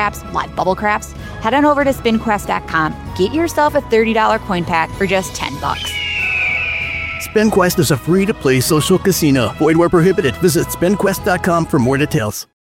craps, live bubble craps, head on over to SpinQuest.com. Get yourself a $30 coin pack for just $10. SpinQuest is a free-to-play social casino. Void where prohibited. Visit SpinQuest.com for more details.